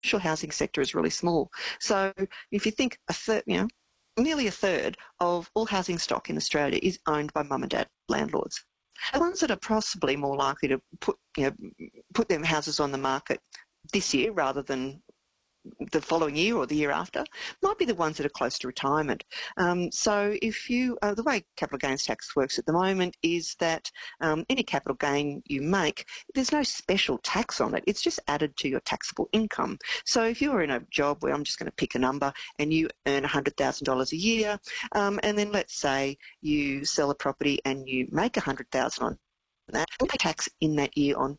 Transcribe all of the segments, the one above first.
housing sector is really small. So if you think a third, nearly a third of all housing stock in Australia is owned by mum and dad landlords. The ones that are possibly more likely to put their houses on the market this year rather than the following year or the year after might be the ones that are close to retirement. So if you, the way capital gains tax works at the moment is that any capital gain you make, there's no special tax on it. It's just added to your taxable income. So if you're in a job where I'm just going to pick a number and you earn $100,000 a year, and then let's say you sell a property and you make $100,000 on that, and pay tax in that year on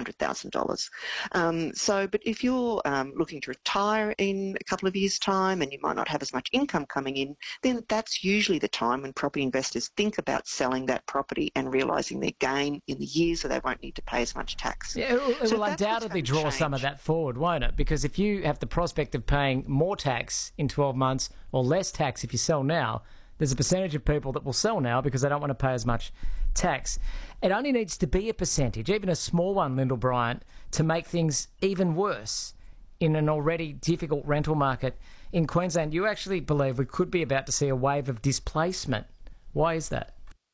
$200,000. But if you're looking to retire in a couple of years' time and you might not have as much income coming in, then that's usually the time when property investors think about selling that property and realising their gain in the years so they won't need to pay as much tax. Yeah, it will undoubtedly draw some of that forward, won't it? Because if you have the prospect of paying more tax in 12 months or less tax if you sell now, there's a percentage of people that will sell now because they don't want to pay as much tax. It only needs to be a percentage, even a small one, Lyndall Bryant, to make things even worse in an already difficult rental market in Queensland. You actually believe we could be about to see a wave of displacement. Why is that?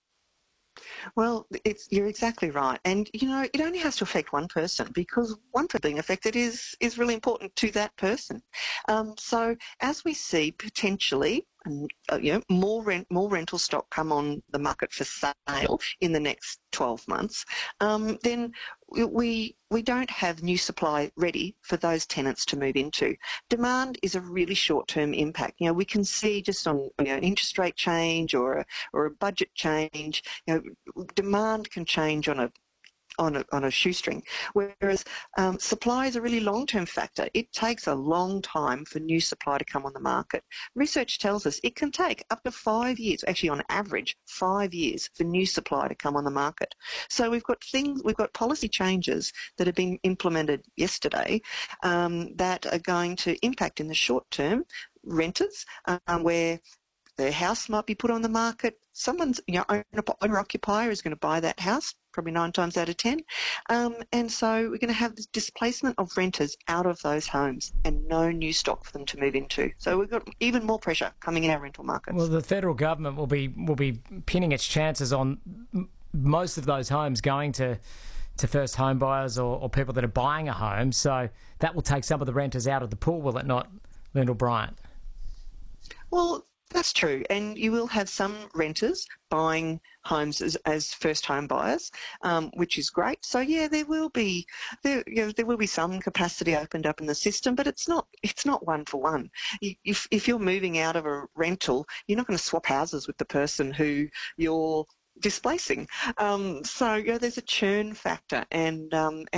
Well, you're exactly right. And, it only has to affect one person because one person being affected is really important to that person. So as we see potentially more rental stock come on the market for sale in the next 12 months, then we don't have new supply ready for those tenants to move into. Demand is a really short-term impact. We can see just on an interest rate change or a budget change, demand can change on a shoestring, whereas supply is a really long-term factor. It takes a long time for new supply to come on the market. Research tells us it can take up to 5 years, actually on average 5 years, for new supply to come on the market. So we've got policy changes that have been implemented yesterday that are going to impact in the short term renters where their house might be put on the market. Someone's, owner-occupier is going to buy that house, probably 9 times out of 10. And so we're going to have this displacement of renters out of those homes and no new stock for them to move into. So we've got even more pressure coming in our rental markets. Well, the federal government will be pinning its chances on most of those homes going to first home buyers or people that are buying a home. So that will take some of the renters out of the pool, will it not, Lyndall Bryant? Well, that's true, and you will have some renters buying homes as first home buyers, which is great. So yeah, there will be some capacity opened up in the system, but it's not one for one. If you're moving out of a rental, you're not going to swap houses with the person who you're displacing. So there's a churn factor, and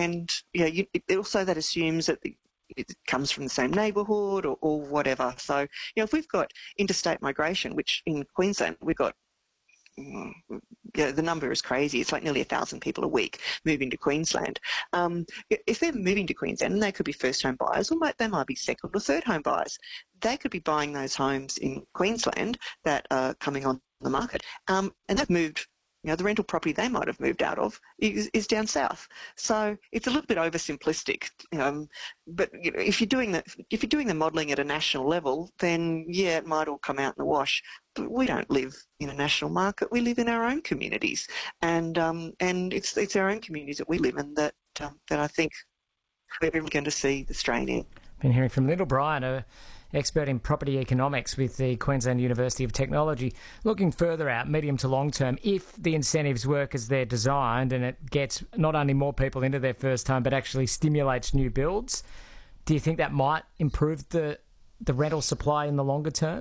also that assumes that it comes from the same neighbourhood or whatever. So, if we've got interstate migration, which in Queensland we've got, the number is crazy. It's like nearly 1,000 people a week moving to Queensland. If they're moving to Queensland, and they could be first home buyers, or they might be second or third home buyers, they could be buying those homes in Queensland that are coming on the market, and they've moved. The rental property they might have moved out of is down south. So it's a little bit oversimplistic. But if you're doing the modelling at a national level, then it might all come out in the wash. But we don't live in a national market. We live in our own communities, and it's our own communities that we live in that I think we're really going to see the strain in. Been hearing from Lyndall Bryant, an expert in property economics with the Queensland University of Technology. Looking further out, medium to long term, if the incentives work as they're designed and it gets not only more people into their first home but actually stimulates new builds, do you think that might improve the rental supply in the longer term?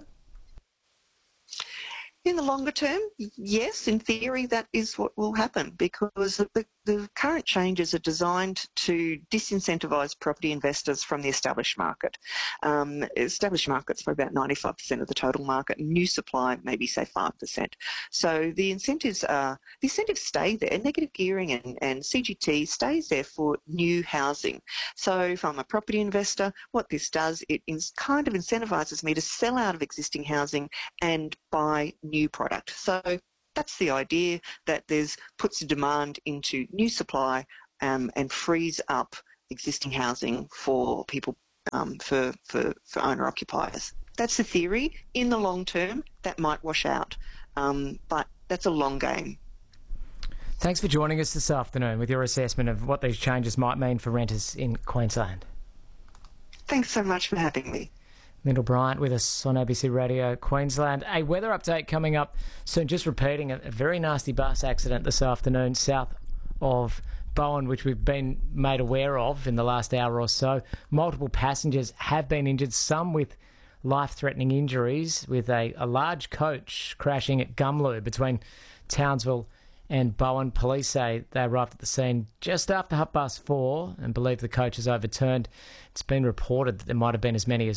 In the longer term, yes, in theory that is what will happen, because the current changes are designed to disincentivise property investors from the established market. Established markets for about 95% of the total market, and new supply maybe say 5%. So the incentives stay there. Negative gearing and CGT stays there for new housing. So if I'm a property investor, what this does, it kind of incentivises me to sell out of existing housing and buy new product. So that's the idea, that puts a demand into new supply and frees up existing housing for people for owner-occupiers. That's the theory. In the long term, that might wash out, but that's a long game. Thanks for joining us this afternoon with your assessment of what these changes might mean for renters in Queensland. Thanks so much for having me. Lyndall Bryant with us on ABC Radio Queensland. A weather update coming up soon. Just repeating a very nasty bus accident this afternoon south of Bowen, which we've been made aware of in the last hour or so. Multiple passengers have been injured, some with life-threatening injuries, with a large coach crashing at Gumlu between Townsville and Bowen. Police say they arrived at the scene just after 4:30 and believe the coach is overturned. It's been reported that there might have been as many as